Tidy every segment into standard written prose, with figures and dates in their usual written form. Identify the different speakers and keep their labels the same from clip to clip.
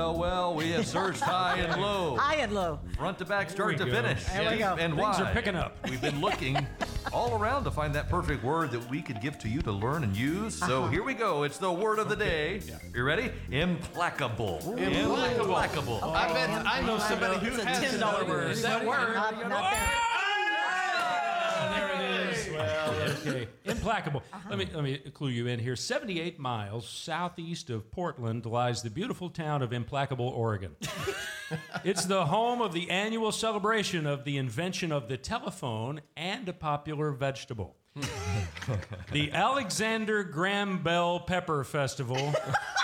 Speaker 1: Well, we have searched high and low.
Speaker 2: High and low.
Speaker 1: Front to back, start to finish.
Speaker 2: There we go.
Speaker 1: And
Speaker 3: Things
Speaker 1: wide.
Speaker 3: are picking up.
Speaker 1: We've been looking all around to find that perfect word that we could give to you to learn and use. So here we go. It's the word of the day. You ready? Implacable. Implacable.
Speaker 4: I bet I know somebody who
Speaker 2: It's a
Speaker 4: has
Speaker 2: $10 word.
Speaker 4: that word.
Speaker 2: Not there.
Speaker 3: There it is. Well, okay. Implacable. Let me clue you in here. 78 miles southeast of Portland lies the beautiful town of Implacable, Oregon. It's the home of the annual celebration of the invention of the telephone and a popular vegetable. The Alexander Graham Bell Pepper Festival.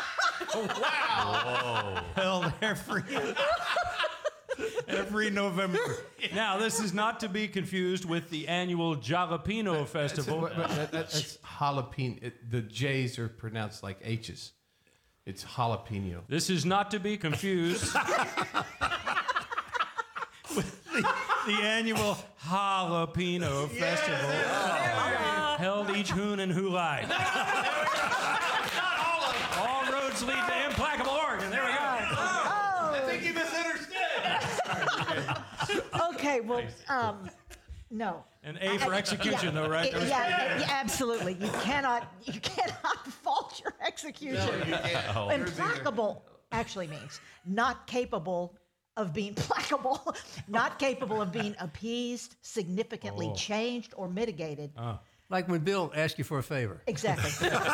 Speaker 5: Held every November.
Speaker 3: Now, this is not to be confused with the annual Jalapeno Festival.
Speaker 4: That's jalapeno. The J's are pronounced like H's. It's jalapeno.
Speaker 3: This is not to be confused with the annual Jalapeno Festival held each hoon and hulai. All roads lead to Implacable, Oregon. There we go.
Speaker 4: I think you misunderstood.
Speaker 2: Okay, well, no.
Speaker 3: An A for execution, though, right?
Speaker 2: Yeah, absolutely. You cannot fault your execution. Implacable actually means not capable of being placable, not capable of being appeased, significantly changed, or mitigated.
Speaker 5: Like when Bill asked you for a favor.
Speaker 2: Exactly.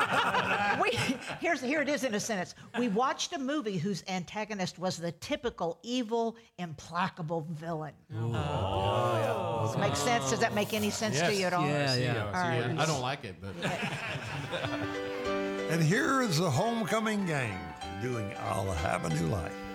Speaker 2: Here it is in a sentence. We watched a movie whose antagonist was the typical evil, implacable villain. Does it make sense? Does that make any sense to you at all?
Speaker 5: Yeah.
Speaker 2: All right.
Speaker 4: I don't like it, but
Speaker 6: And here is the homecoming gang doing I'll Have a New Life.